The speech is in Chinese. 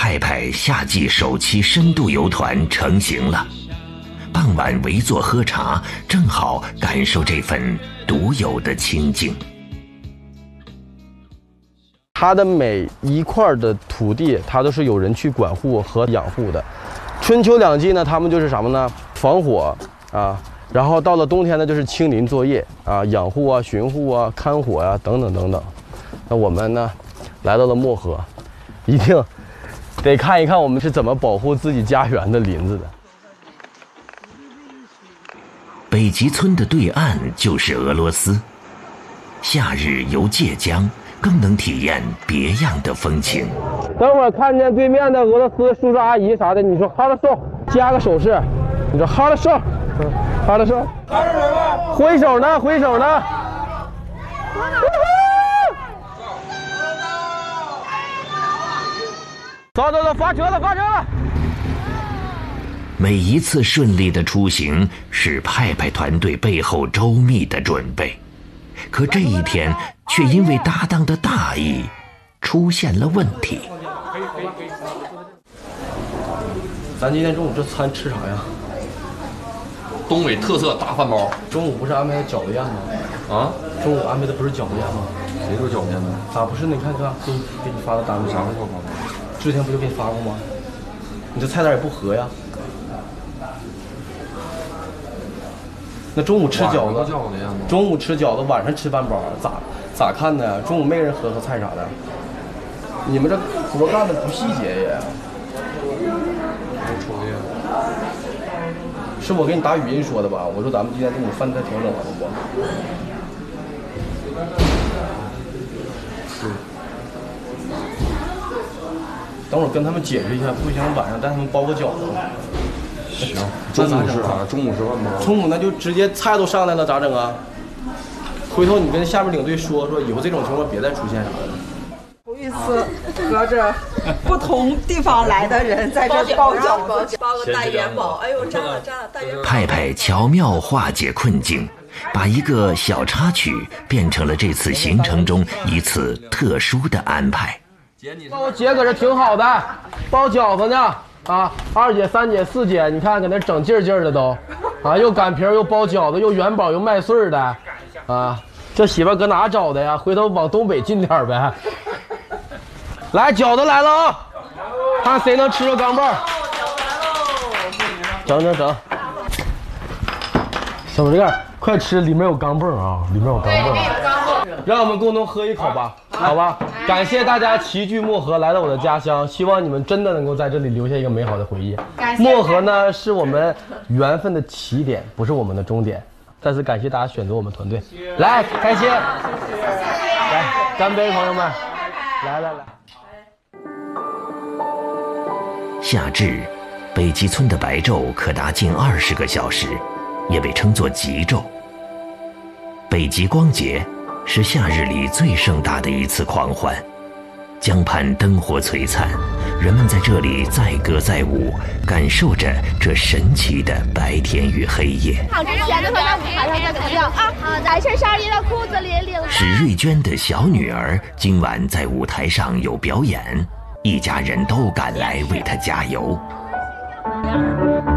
派派夏季首期深度游团成型了。傍晚围坐喝茶，正好感受这份独有的清静。 它的每一块的土地，它都是有人去管护和养护的。春秋两季呢，他们就是什么呢？防火啊，然后到了冬天呢，就是清林作业啊，养护啊、巡护啊、看火啊等等等等。那我们呢，来到了漠河，一定得看一看我们是怎么保护自己家园的林子的。 北极村的对岸就是俄罗斯，夏日游界江更能体验别样的风情。 等会儿看见对面的俄罗斯叔叔阿姨啥的，你说哈了手，加个手势，你说哈了手，哈了手，挥手呢，挥手呢。走走走，发车了，发车了！ 每一次顺利的出行是派派团队背后周密的准备，可这一天却因为搭档的大意出现了问题。 咱今天中午这餐吃啥呀？ 东北特色大饭包。 中午不是安排的饺子宴吗？ 啊？ 中午安排的不是饺子宴吗？ 谁说饺面呢？ 咋不是？你看看，给你发的单子， 啥时候发的？ 之前不就给你发过吗？你这菜单也不合呀。那中午吃饺子，中午吃饺子，晚上吃饭包，咋看呢？中午没人喝菜啥的。你们这活干的不细节也。是我给你打语音说的吧？我说咱们今天中午饭菜调整完了不？是。等会儿跟他们解释一下，不行晚上带他们包个饺子。 行，中午是啥？中午吃饭吗？ 中午那就直接菜都上来了，咋整啊？回头你跟下面领队说，以后这种情况别再出现啥的。 头一次和着不同地方来的人在这包饺子， 包个大元宝，哎呦，炸了炸了，大元宝！ 派派巧妙化解困境，把一个小插曲变成了这次行程中一次特殊的安排。 我姐搁这挺好的，包饺子呢。啊，2姐、3姐、4姐，你看搁那整劲儿的都，啊，又擀皮又包饺子，又元宝又麦穗的，啊，这媳妇搁哪找的呀？回头往东北进点呗。来，饺子来了啊，看谁能吃着钢镚。整，小这个快吃，里面有钢镚啊，里面有钢镚。让我们共同喝一口吧，好吧？感谢大家齐聚漠河来到我的家乡，希望你们真的能够在这里留下一个美好的回忆。漠河呢是我们缘分的起点，不是我们的终点。再次感谢大家选择我们团队，来开心，来干杯，朋友们，来。 夏至，北极村的白昼可达近20个小时，也被称作极昼。北极光节是夏日里最盛大的一次狂欢，江畔灯火璀璨，人们在这里载歌载舞，感受着这神奇的白天与黑夜。 好，之前的会在舞台上再怎么样啊？男生上衣的裤子里领。 史瑞娟的小女儿今晚在舞台上有表演，一家人都赶来为她加油。